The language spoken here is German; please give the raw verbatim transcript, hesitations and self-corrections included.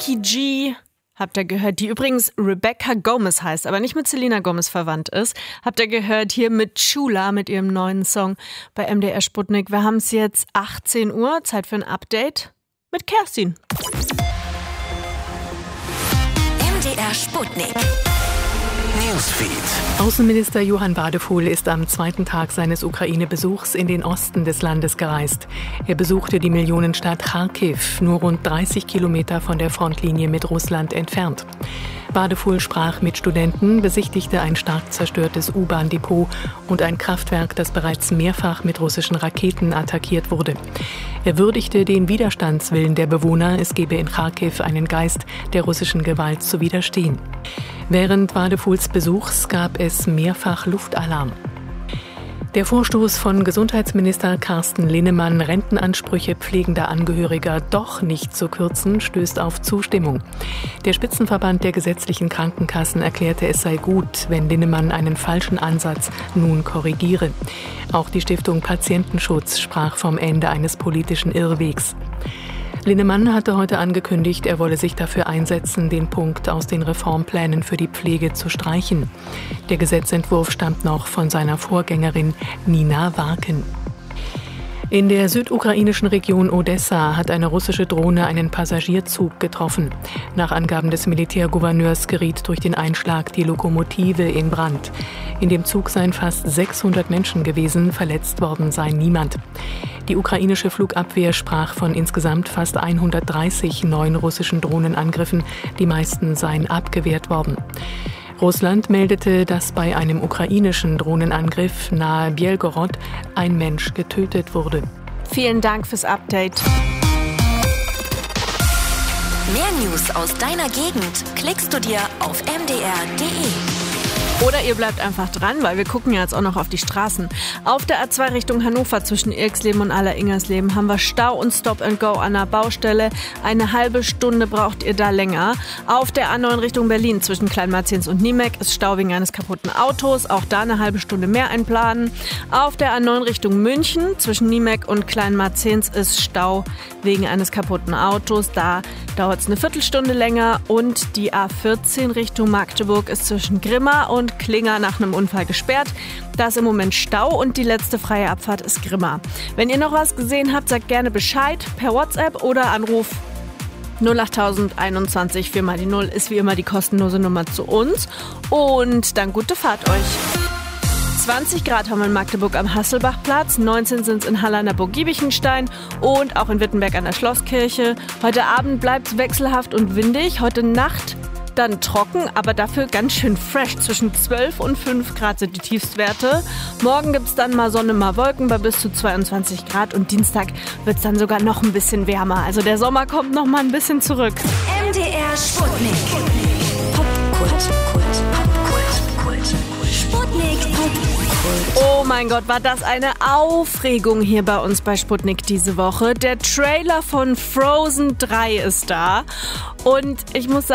Becky G habt ihr gehört, die übrigens Rebecca Gomez heißt, aber nicht mit Selena Gomez verwandt ist. Habt ihr gehört hier mit Chula, mit ihrem neuen Song bei M D R Sputnik. Wir haben es jetzt achtzehn Uhr, Zeit für ein Update mit Kerstin. M D R Sputnik. Newsfeed. Außenminister Johann Wadefuhl ist am zweiten Tag seines Ukraine-Besuchs in den Osten des Landes gereist. Er besuchte die Millionenstadt Charkiw, nur rund dreißig Kilometer von der Frontlinie mit Russland entfernt. Wadefuhl sprach mit Studenten, besichtigte ein stark zerstörtes U-Bahn-Depot und ein Kraftwerk, das bereits mehrfach mit russischen Raketen attackiert wurde. Er würdigte den Widerstandswillen der Bewohner, es gebe in Charkiw einen Geist, der russischen Gewalt zu widerstehen. Während Wadefuhls Besuchs gab es mehrfach Luftalarm. Der Vorstoß von Gesundheitsminister Carsten Linnemann, Rentenansprüche pflegender Angehöriger doch nicht zu kürzen, stößt auf Zustimmung. Der Spitzenverband der gesetzlichen Krankenkassen erklärte, es sei gut, wenn Linnemann einen falschen Ansatz nun korrigiere. Auch die Stiftung Patientenschutz sprach vom Ende eines politischen Irrwegs. Linnemann hatte heute angekündigt, er wolle sich dafür einsetzen, den Punkt aus den Reformplänen für die Pflege zu streichen. Der Gesetzentwurf stammt noch von seiner Vorgängerin Nina Warken. In der südukrainischen Region Odessa hat eine russische Drohne einen Passagierzug getroffen. Nach Angaben des Militärgouverneurs geriet durch den Einschlag die Lokomotive in Brand. In dem Zug seien fast sechshundert Menschen gewesen, verletzt worden sei niemand. Die ukrainische Flugabwehr sprach von insgesamt fast hundertdreißig neuen russischen Drohnenangriffen. Die meisten seien abgewehrt worden. Russland meldete, dass bei einem ukrainischen Drohnenangriff nahe Belgorod ein Mensch getötet wurde. Vielen Dank fürs Update. Mehr News aus deiner Gegend klickst du dir auf m d r punkt d e. Oder ihr bleibt einfach dran, weil wir gucken ja jetzt auch noch auf die Straßen. Auf der A zwei Richtung Hannover zwischen Irxleben und Aller-Ingersleben haben wir Stau und Stop and Go an der Baustelle. Eine halbe Stunde braucht ihr da länger. Auf der A neun Richtung Berlin zwischen Kleinmarzens und Niemek ist Stau wegen eines kaputten Autos. Auch da eine halbe Stunde mehr einplanen. Auf der A neun Richtung München zwischen Niemek und Kleinmarzens ist Stau wegen eines kaputten Autos. Da dauert es eine Viertelstunde länger. Und die A vierzehn Richtung Magdeburg ist zwischen Grimma und Klinger nach einem Unfall gesperrt. Da ist im Moment Stau und die letzte freie Abfahrt ist Grimma. Wenn ihr noch was gesehen habt, sagt gerne Bescheid per WhatsApp oder Anruf null acht einundzwanzig vier mal die null ist wie immer die kostenlose Nummer zu uns. Und dann gute Fahrt euch. zwanzig Grad haben wir in Magdeburg am Hasselbachplatz, neunzehn sind es in Halle an der Burg Giebichenstein und auch in Wittenberg an der Schlosskirche. Heute Abend bleibt es wechselhaft und windig, heute Nacht dann trocken, aber dafür ganz schön fresh. Zwischen zwölf und fünf Grad sind die Tiefstwerte. Morgen gibt es dann mal Sonne, mal Wolken bei bis zu zweiundzwanzig Grad und Dienstag wird es dann sogar noch ein bisschen wärmer. Also der Sommer kommt noch mal ein bisschen zurück. M D R Sputnik. Popkult. Popkult. Sputnik. Oh mein Gott, war das eine Aufregung hier bei uns bei Sputnik diese Woche. Der Trailer von Frozen drei ist da und ich muss sagen,